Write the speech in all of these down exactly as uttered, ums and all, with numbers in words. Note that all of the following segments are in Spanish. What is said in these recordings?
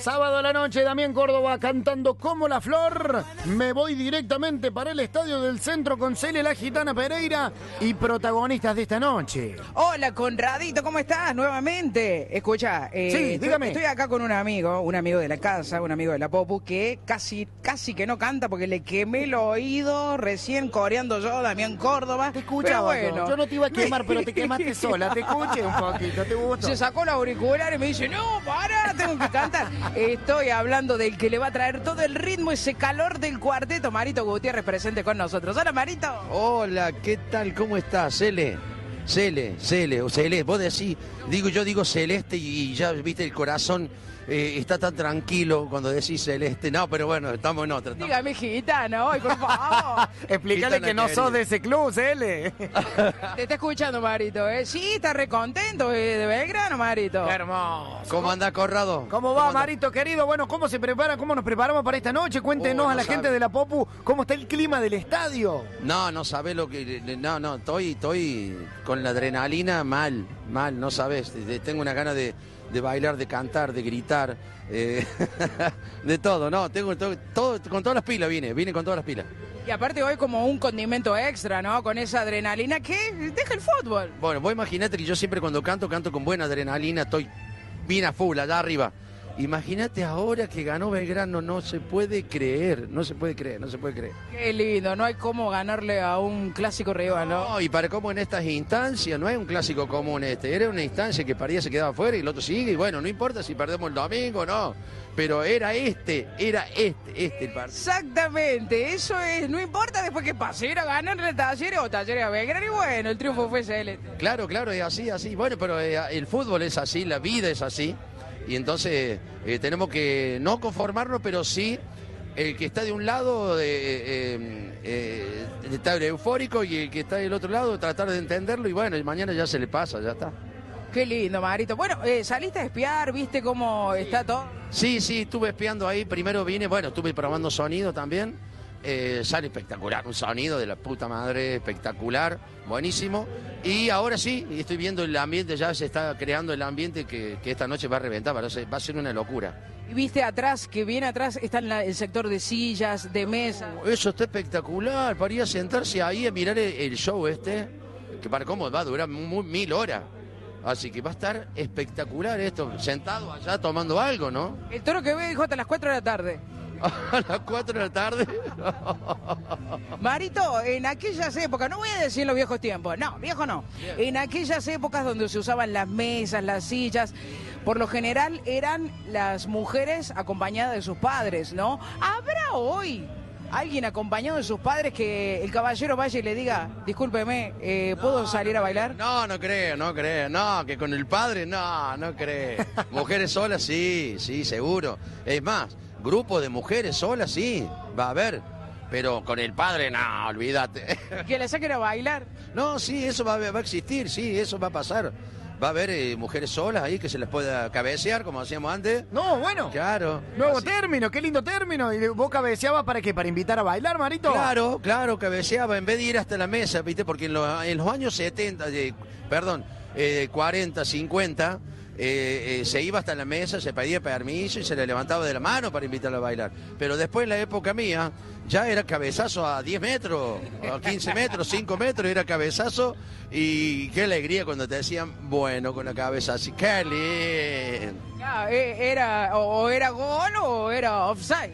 Sábado a la noche, Damián Córdoba cantando Como la Flor. Me voy directamente para el estadio del centro con Cele la Gitana Pereira y protagonistas de esta noche. Hola, Conradito, ¿cómo estás? Nuevamente. Escucha, eh, sí, dígame. Estoy, estoy acá con un amigo, un amigo de la casa, un amigo de la Popu, que casi, casi que no canta porque le quemé el oído recién coreando yo, Damián Córdoba. Te escuchaba, bueno. yo. yo no te iba a quemar, pero te quemaste sola. Te escuché un poquito, ¿te gustó? Se sacó el auricular y me dice, no, para, tengo que cantar. Estoy hablando del que le va a traer todo el ritmo, ese calor del cuarteto, Marito Gutiérrez, presente con nosotros. Hola, Marito. Hola, ¿qué tal? ¿Cómo estás, Cele? Cele, Cele, o Celeste, vos decís, digo, yo digo Celeste y ya, viste, el corazón eh, está tan tranquilo cuando decís Celeste. No, pero bueno, estamos en otra. Estamos... Dígame, gitana, hoy, por favor. Explícale Gitana que no querida. sos de ese club, Cele. Te está escuchando, Marito, ¿eh? Sí, está recontento eh, de Belgrano, Marito. Qué hermoso. ¿Cómo anda, Corrado? ¿Cómo va, anda? Marito querido? Bueno, ¿cómo se prepara? ¿Cómo nos preparamos para esta noche? Cuéntenos Oh, no a la sabe. gente de la Popu cómo está el clima del estadio. No, no sabés lo que... No, no, estoy, estoy con la adrenalina mal, mal, no sabés. Tengo una gana de, de bailar, de cantar, de gritar, eh, de todo, no, tengo todo, todo, con todas las pilas vine, vine con todas las pilas. Y aparte hoy como un condimento extra, ¿no? Con esa adrenalina que deja el fútbol. Bueno, vos imaginate que yo siempre cuando canto, canto con buena adrenalina, estoy bien a full, allá arriba. Imagínate ahora que ganó Belgrano, no se puede creer, no se puede creer, no se puede creer. Qué lindo, no hay cómo ganarle a un clásico rival, ¿no? No, y para cómo en estas instancias, no es un clásico común este, era una instancia que Paría se quedaba fuera y el otro sigue, y bueno, no importa si perdemos el domingo, no, pero era este, era este, este el partido. Exactamente, eso es, no importa después que pase, ir a ganarle a Talleres o Talleres a Belgrano y bueno, el triunfo fue celeste. Claro, claro, es así, así, bueno, pero eh, el fútbol es así, la vida es así, y entonces eh, tenemos que no conformarnos, pero sí, el que está de un lado eh, eh, eh, está eufórico y el que está del otro lado tratar de entenderlo y bueno, y mañana ya se le pasa, ya está. Qué lindo, Marito. Bueno, eh, saliste a espiar, viste cómo está todo. Sí, sí, estuve espiando ahí, primero vine, bueno, estuve probando sonido también, eh, sale espectacular, un sonido de la puta madre, espectacular, buenísimo, y ahora sí, estoy viendo el ambiente, ya se está creando el ambiente que, que esta noche va a reventar, va a ser, va a ser una locura. Y viste atrás, que viene atrás, está en la- el sector de sillas, de mesas. Eso está espectacular, para ir a sentarse ahí a mirar el, el show este, que para cómo va a durar mu- mil horas. Así que va a estar espectacular esto, sentado allá tomando algo, ¿no? El toro que ve dijo hasta las cuatro de la tarde. A las cuatro de la tarde. Marito, en aquellas épocas, no voy a decir en los viejos tiempos, no, viejo no. En aquellas épocas donde se usaban las mesas, las sillas, por lo general eran las mujeres acompañadas de sus padres, ¿no? ¿Habrá hoy alguien acompañado de sus padres que el caballero vaya y le diga, discúlpeme, eh, ¿puedo salir a bailar? No, no creo, no creo, no, que con el padre, no, no creo. Mujeres solas, sí, sí, seguro. Es más, grupo de mujeres solas, sí, va a haber. Pero con el padre, no, olvídate. Que le saquen a bailar. No, sí, eso va, a- va a existir, sí, eso va a pasar. Va a haber eh, mujeres solas ahí que se les pueda cabecear, como hacíamos antes. No, bueno. Claro. Nuevo Así- término, qué lindo término. ¿Y vos cabeceabas para qué? ¿Para invitar a bailar, Marito? Claro, claro, cabeceaba en vez de ir hasta la mesa, ¿viste? Porque en, los- en los años setenta, eh, perdón, eh, cuarenta, cincuenta, eh, eh, se iba hasta la mesa, se pedía permiso y se le levantaba de la mano para invitarlo a bailar. Pero después, en la época mía, ya era cabezazo a diez metros, a quince metros, cinco metros, era cabezazo. Y qué alegría cuando te decían, bueno, con la cabeza así, qué lindo. Ah, eh, era, o, o era gol o era offside.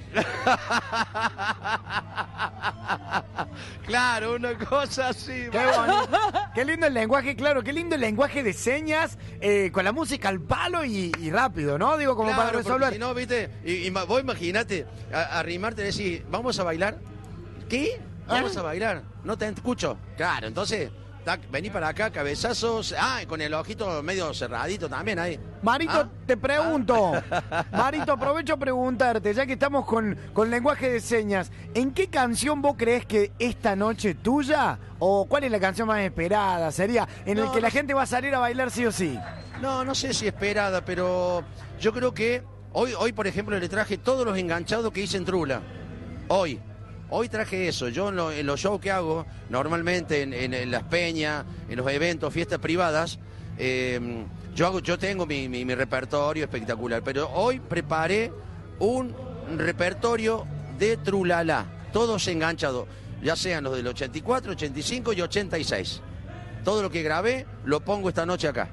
Claro, una cosa así. Qué bonito. Qué lindo el lenguaje, claro, qué lindo el lenguaje de señas eh, con la música al palo y, y rápido, ¿no? Digo, como Claro, para porque resolver. si no, viste, y, y ma- vos imaginate, a- arrimarte y decir, vamos a bailar. ¿Qué? Vamos ¿Ah? a bailar. No te escucho. Claro, entonces, tac, vení para acá, cabezazos. Ah, y con el ojito medio cerradito también ahí. Marito, ¿Ah? te pregunto. Marito, aprovecho a preguntarte, ya que estamos con, con lenguaje de señas, ¿en qué canción vos crees que esta noche tuya, o cuál es la canción más esperada, sería en el No, que la no sé. gente va a salir a bailar sí o sí? No, no sé si esperada, pero yo creo que hoy, hoy por ejemplo, le traje todos los enganchados que hice en Trula. Hoy. Hoy traje eso. Yo en, lo- en los shows que hago, normalmente en, en- en las peñas, en los eventos, fiestas privadas, eh, Yo, hago, yo tengo mi, mi, mi repertorio espectacular, pero hoy preparé un repertorio de Trulala, todos enganchados, ya sean los del ochenta y cuatro, ochenta y cinco y ochenta y seis. Todo lo que grabé lo pongo esta noche acá.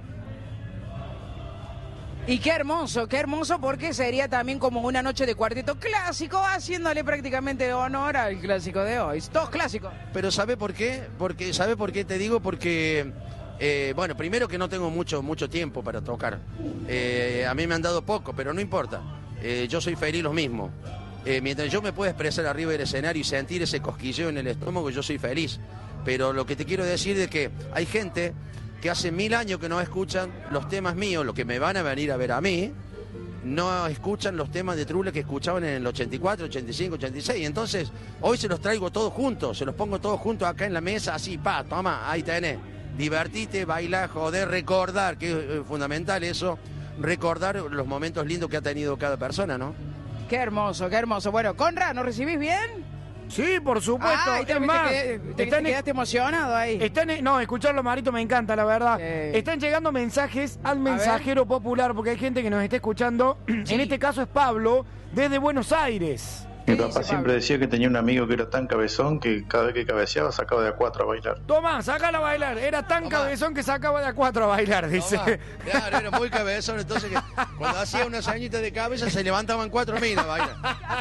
Y qué hermoso, qué hermoso, porque sería también como una noche de cuarteto clásico, haciéndole prácticamente honor al clásico de hoy. Todos clásicos. Pero ¿sabe por qué? Porque, ¿sabe por qué te digo? Porque, eh, bueno, primero que no tengo mucho, mucho tiempo para tocar. Eh, a mí me han dado poco, pero no importa. Eh, yo soy feliz lo mismo. Eh, mientras yo me pueda expresar arriba del escenario y sentir ese cosquilleo en el estómago, yo soy feliz. Pero lo que te quiero decir es que hay gente que hace mil años que no escuchan los temas míos, lo que me van a venir a ver a mí, no escuchan los temas de Trula que escuchaban en el ochenta y cuatro, ochenta y cinco, ochenta y seis. Entonces, hoy se los traigo todos juntos, se los pongo todos juntos acá en la mesa, así, pa, toma, ahí tenés. Divertite, bailar, joder, recordar, que es fundamental eso, recordar los momentos lindos que ha tenido cada persona, ¿no? Qué hermoso, qué hermoso. Bueno, Conrad, ¿nos recibís bien? Sí, por supuesto. Ah, te, es más, te, te, están, te quedaste emocionado ahí. Están, no, escucharlo, Marito, me encanta, la verdad. Sí. Están llegando mensajes al mensajero popular, porque hay gente que nos está escuchando. Sí. En este caso es Pablo, desde Buenos Aires. Mi papá siempre decía que tenía un amigo que era tan cabezón que cada vez que cabeceaba sacaba de a cuatro a bailar. Tomá, sacala a bailar. Era tan Tomá. cabezón que sacaba de a cuatro a bailar, dice. Tomá. Claro, era muy cabezón, entonces que cuando hacía unas añitas de cabeza se levantaban cuatro minas a bailar.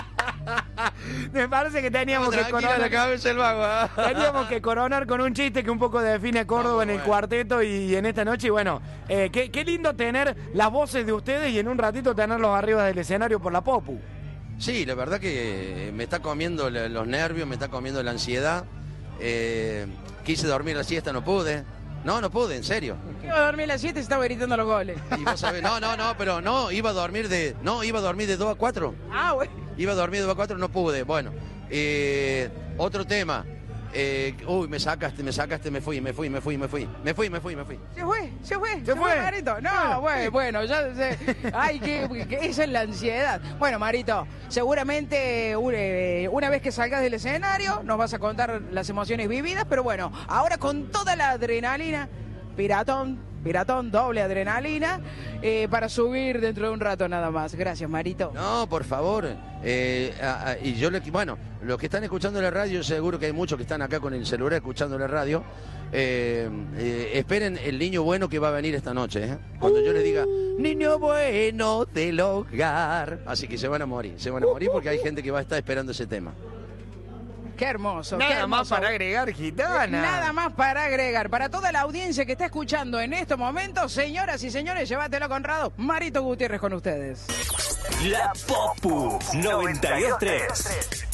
Me parece que teníamos no, que coronar. La cabeza el vago, ¿eh? Teníamos que coronar con un chiste que un poco define a Córdoba no, en el bueno. cuarteto y en esta noche. Y bueno, eh, qué, qué lindo tener las voces de ustedes y en un ratito tenerlos arriba del escenario por la Popu. Sí, la verdad que me está comiendo los nervios, me está comiendo la ansiedad. Eh, quise dormir la siesta, no pude. No, no pude, en serio. Iba a dormir la siesta y estaba gritando los goles. Y vos sabés, no, no, no, pero no, iba a dormir de, no, iba a dormir de dos a cuatro. Ah, bueno. Iba a dormir de dos a cuatro, no pude. Bueno, eh, otro tema. Eh, uy, me sacaste, me sacaste, me fui, me fui, me fui, me fui, me fui, me fui, me fui. Se fue, se fue, se, se fue, Marito. No, bueno, bueno, ya sé. Ay, que, que esa es la ansiedad. Bueno, Marito, seguramente una vez que salgas del escenario nos vas a contar las emociones vividas, pero bueno, ahora con toda la adrenalina, piratón, piratón, doble adrenalina, eh, para subir dentro de un rato nada más. Gracias, Marito. No, por favor. Eh, a, a, y yo le, bueno, los que están escuchando la radio, seguro que hay muchos que están acá con el celular escuchando la radio. Eh, eh, esperen el niño bueno que va a venir esta noche, ¿eh? Cuando yo les diga, niño bueno del hogar. Así que se van a morir, se van a morir porque hay gente que va a estar esperando ese tema. Qué hermoso. Nada qué hermoso. más para agregar, gitana. Nada más para agregar. Para toda la audiencia que está escuchando en estos momentos, señoras y señores, llévatelo Conrado. Marito Gutiérrez con ustedes. La Popu noventa y dos tres.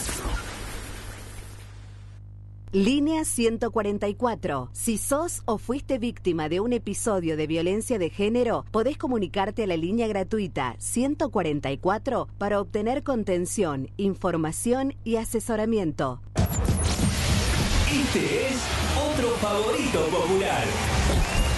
Línea ciento cuarenta y cuatro. Si sos o fuiste víctima de un episodio de violencia de género, podés comunicarte a la línea gratuita ciento cuarenta y cuatro para obtener contención, información y asesoramiento. Este es otro favorito popular.